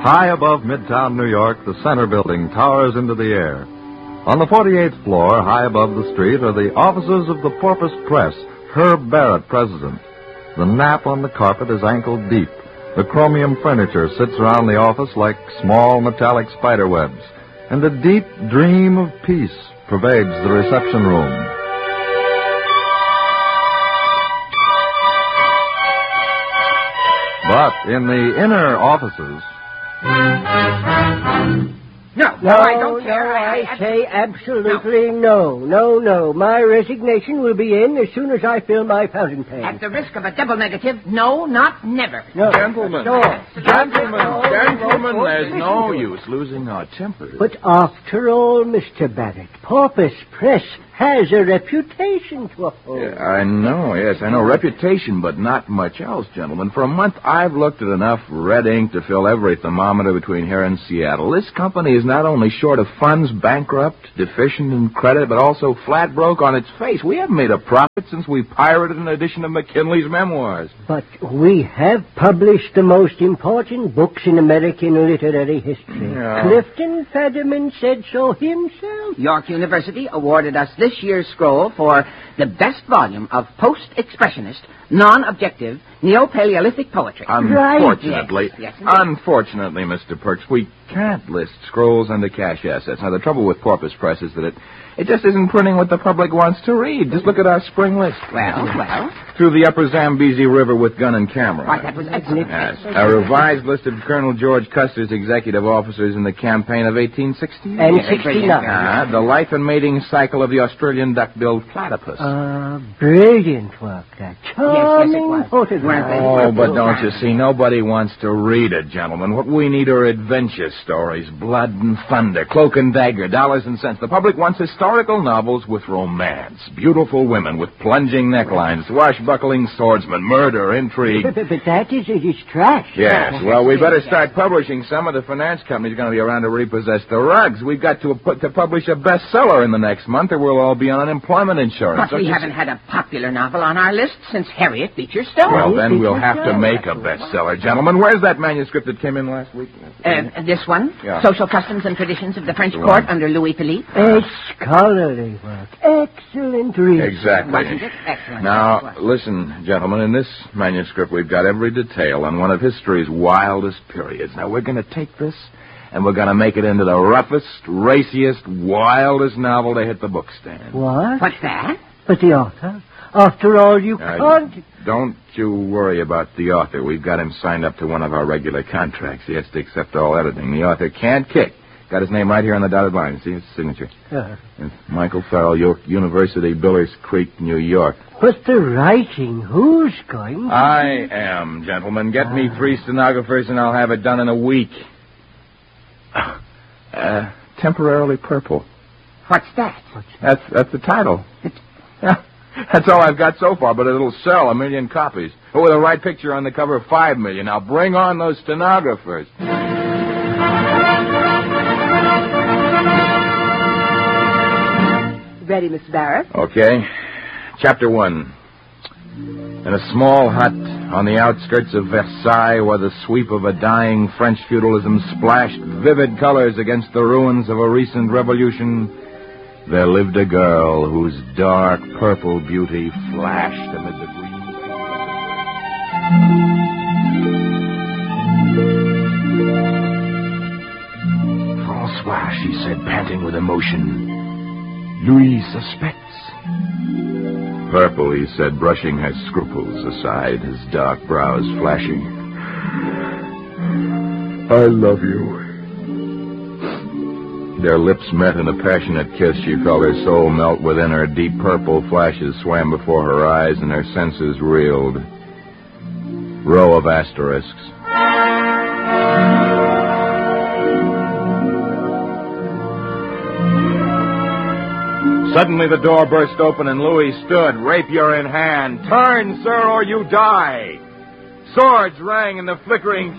High above Midtown New York, the Center Building towers into the air. On the 48th floor, high above the street, are the offices of the Porpoise Press, Herb Barrett, president. The nap on the carpet is ankle deep. The chromium furniture sits around the office like small metallic spider webs, and a deep dream of peace pervades the reception room. But in the inner offices... No, I don't care. I say absolutely no. My resignation will be in as soon as I fill my fountain pen. At the risk of a double negative, no, not never. No. Gentlemen, there's no use losing our tempers. But after all, Mr. Barrett, Porpoise Press has a reputation to uphold. Yeah, I know, reputation, but not much else, gentlemen. For a month, I've looked at enough red ink to fill every thermometer between here and Seattle. This company is not only short of funds, bankrupt, deficient in credit, but also flat broke on its face. We haven't made a profit since we pirated an edition of McKinley's memoirs. But we have published the most important books in American literary history. Yeah. Clifton Fadiman said so himself. York University awarded us this year's scroll for the best volume of post-expressionist, non-objective, neo-Paleolithic poetry. Unfortunately, Yes, unfortunately, Mr. Perks, we can't list scrolls under cash assets. Now, the trouble with Porpoise Press is that it just isn't printing what the public wants to read. Just look at our spring list. Well. Through the upper Zambezi River with gun and camera. Why, that was excellent. Yes. A revised list of Colonel George Custer's executive officers in the campaign of 1860. And 69. The life and mating cycle of the Australian duck-billed platypus. Brilliant work, that. Charming photograph. Oh, but don't you see, nobody wants to read it, gentlemen. What we need are adventure stories, blood and thunder, cloak and dagger, dollars and cents. The public wants historical novels with romance, beautiful women with plunging necklines, swashbuckling swordsmen, murder, intrigue. But that is trash. Yes, well, we better start publishing some. Of the finance company's going to be around to repossess the rugs. We've got to publish a bestseller in the next month, or we'll all be on unemployment insurance. But we haven't had a popular novel on our list since Harriet Beecher Stowe. Well, then we'll have to make a bestseller, gentlemen. Where's that manuscript that came in last week? This one? Yeah. Social Customs and Traditions of the French Court under Louis Philippe. Scholarly work. Excellent read. Exactly. Wasn't it? Excellent. Now, listen, gentlemen, in this manuscript we've got every detail on one of history's wildest periods. Now, we're going to take this and we're going to make it into the roughest, raciest, wildest novel to hit the bookstand. What? What's that? But the author? After all, you can't... Don't you worry about the author. We've got him signed up to one of our regular contracts. He has to accept all editing. The author can't kick. Got his name right here on the dotted line. See his signature? It's Michael Farrell, York University, Billers Creek, New York. But the writing, who's going to... I am, gentlemen. Get me 3 stenographers and I'll have it done in a week. Temporarily Purple. What's that? That's the title. Yeah, that's all I've got so far, but it'll sell 1 million copies. With the right picture on the cover, 5 million. Now bring on those stenographers. Ready, Miss Barrett? Okay. Chapter 1. In a small hut on the outskirts of Versailles, where the sweep of a dying French feudalism splashed vivid colors against the ruins of a recent revolution, there lived a girl whose dark purple beauty flashed amid the green. Francois, she said, panting with emotion. Louis suspects. Purple, he said, brushing her scruples aside, his dark brows flashing. I love you. Their lips met in a passionate kiss. She felt her soul melt within her. Deep purple flashes swam before her eyes, and her senses reeled. Row of asterisks. Suddenly the door burst open and Louis stood, rapier in hand. Turn, sir, or you die. Swords rang in the flickering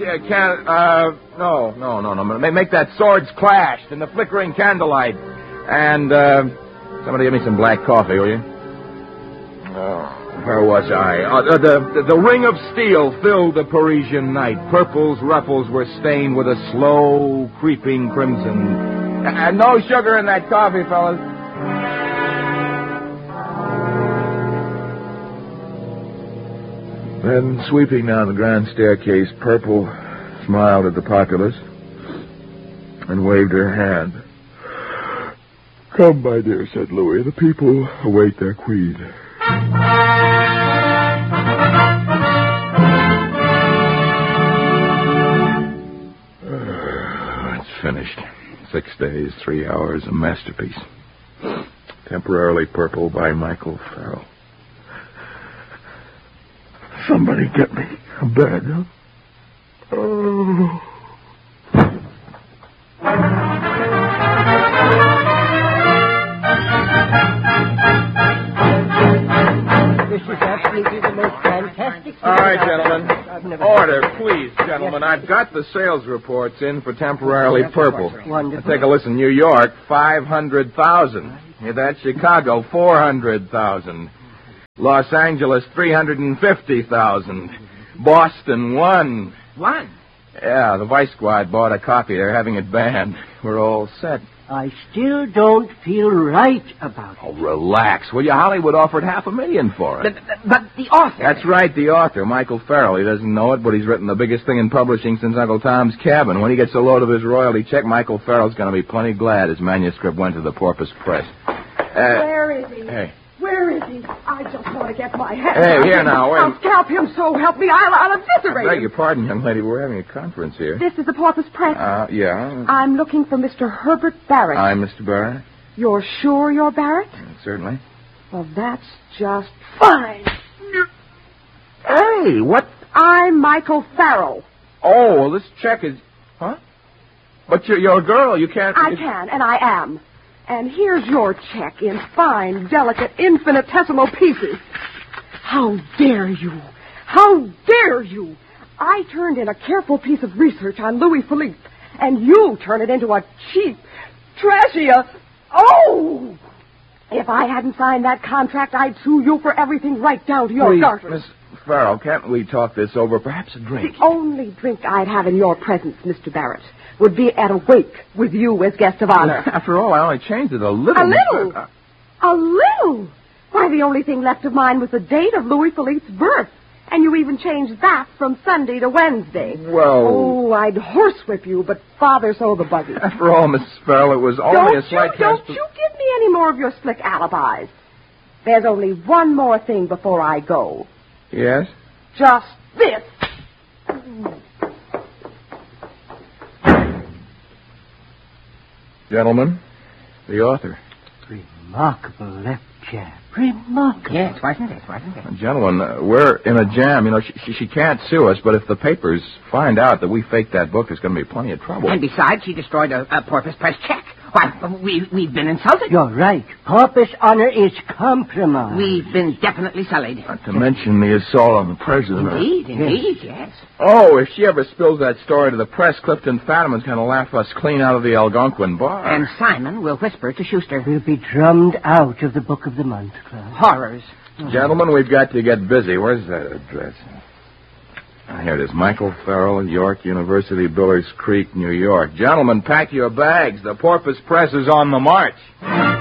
no. Make that swords clashed in the flickering candlelight. And, somebody give me some black coffee, will you? Oh. Where was I? The ring of steel filled the Parisian night. Purple's ruffles were stained with a slow, creeping crimson. And no sugar in that coffee, fellas. Then, sweeping down the grand staircase, Purple smiled at the populace and waved her hand. "Come, my dear," said Louis. "The people await their queen." It's finished. 6 days, 3 hours, a masterpiece. Temporarily Purple by Michael Farrell. Somebody get me a bed, huh? Oh. This is absolutely the most fantastic... All right, gentlemen. Order, please, gentlemen. Yes. I've got the sales reports in for Temporarily Purple. Wonderful. Take a listen. New York, 500,000. Hear that? Chicago, 400,000. Los Angeles, 350,000. Boston, 1. 1? Yeah, the Vice Squad bought a copy. They're having it banned. We're all set. I still don't feel right about it. Oh, relax, will you? Hollywood offered $500,000 for it. But the author... That's right, the author, Michael Farrell. He doesn't know it, but he's written the biggest thing in publishing since Uncle Tom's Cabin. When he gets a load of his royalty check, Michael Farrell's going to be plenty glad his manuscript went to the Porpoise Press. Where is he? Hey. Where is he? I just want to get my hands Hey, on here him. now, wait. I'll scalp him, so help me. I'll eviscerate I beg him. your pardon, young lady. We're having a conference here. This is the Porpoise Press. Yeah. I'm looking for Mr. Herbert Barrett. I'm Mr. Barrett. You're sure you're Barrett? Certainly. Well, that's just fine. Hey, what? I'm Michael Farrell. Oh, well, this check is... Huh? But you're a girl. You can't... I can, and I am. And here's your check in fine, delicate, infinitesimal pieces. How dare you? How dare you? I turned in a careful piece of research on Louis Philippe, and you turn it into a cheap, trashy, Oh! If I hadn't signed that contract, I'd sue you for everything right down to your garters. Miss Farrell, can't we talk this over? Perhaps a drink? The only drink I'd have in your presence, Mr. Barrett, would be at a wake with you as guest of honor. After all, I only changed it a little. A little? A little? Why, the only thing left of mine was the date of Louis Philippe's birth. And you even changed that from Sunday to Wednesday. Well... Oh, I'd horsewhip you, but Father so the buggy. After all, Miss Farrell, it was only a slight... Don't you give me any more of your slick alibis. There's only one more thing before I go. Yes? Just this. Gentlemen, the author. Remarkable left jab. Remarkable. Yes, wasn't it? Gentlemen, we're in a jam. You know, she can't sue us, but if the papers find out that we faked that book, there's going to be plenty of trouble. And besides, she destroyed a Porpoise Press check. Why, we've been insulted. You're right. Porpoise honor is compromised. We've been definitely sullied. Not to mention the assault on the president. Indeed, yes. Oh, if she ever spills that story to the press, Clifton Fatiman's going to laugh us clean out of the Algonquin bar. And Simon will whisper to Schuster. We'll be drummed out of the Book of the Month Club. Horrors. Gentlemen, we've got to get busy. Where's that address? Here it is. Michael Farrell, York University, Billers Creek, New York. Gentlemen, pack your bags. The Porpoise Press is on the march.